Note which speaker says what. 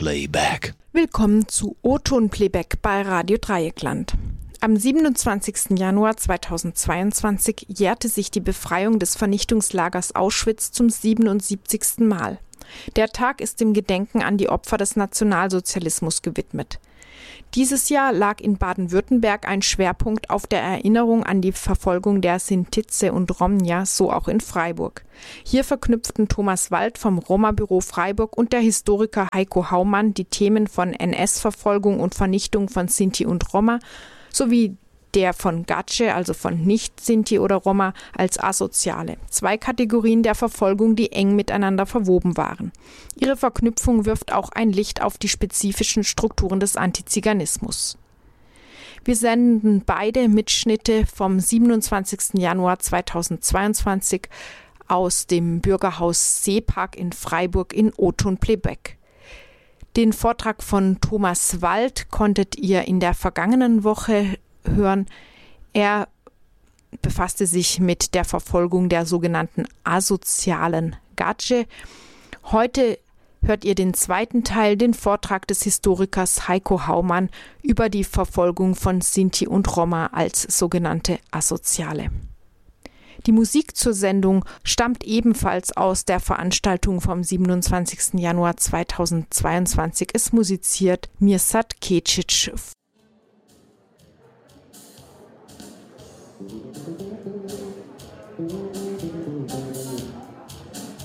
Speaker 1: Playback.
Speaker 2: Willkommen zu O-Ton Playback bei Radio Dreieckland. Am 27. Januar 2022 jährte sich die Befreiung des Vernichtungslagers Auschwitz zum 77. Mal. Der Tag ist dem Gedenken an die Opfer des Nationalsozialismus gewidmet. Dieses Jahr lag in Baden-Württemberg ein Schwerpunkt auf der Erinnerung an die Verfolgung der Sintize und Romja, so auch in Freiburg. Hier verknüpften Thomas Wald vom Roma-Büro Freiburg und der Historiker Heiko Haumann die Themen von NS-Verfolgung und Vernichtung von Sinti und Roma sowie der von Gatsche, also von Nicht-Sinti oder Roma, als Asoziale. 2 Kategorien der Verfolgung, die eng miteinander verwoben waren. Ihre Verknüpfung wirft auch ein Licht auf die spezifischen Strukturen des Antiziganismus. Wir senden beide Mitschnitte vom 27. Januar 2022 aus dem Bürgerhaus Seepark in Freiburg in O-Ton Playback. Den Vortrag von Thomas Wald konntet ihr in der vergangenen Woche hören. Er befasste sich mit der Verfolgung der sogenannten asozialen Gatsche. Heute hört ihr den zweiten Teil, den Vortrag des Historikers Heiko Haumann über die Verfolgung von Sinti und Roma als sogenannte Asoziale. Die Musik zur Sendung stammt ebenfalls aus der Veranstaltung vom 27. Januar 2022. Es musiziert Mirsad Kecic.